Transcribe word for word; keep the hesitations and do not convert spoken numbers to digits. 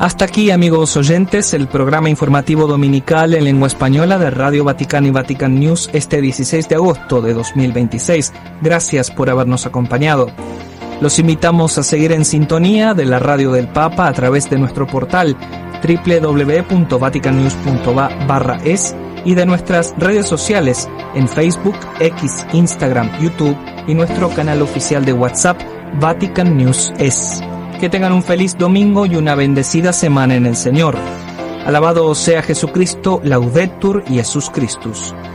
Hasta aquí, amigos oyentes, el programa informativo dominical en lengua española de Radio Vaticano y Vatican News este dieciséis de agosto de dos mil veintiséis. Gracias por habernos acompañado. Los invitamos a seguir en sintonía de la Radio del Papa a través de nuestro portal doble u doble u doble u punto vatican news punto va barra es y de nuestras redes sociales en Facebook, X, Instagram, YouTube y nuestro canal oficial de WhatsApp Vatican News Es. Que tengan un feliz domingo y una bendecida semana en el Señor. Alabado sea Jesucristo, Laudetur Jesus Christus.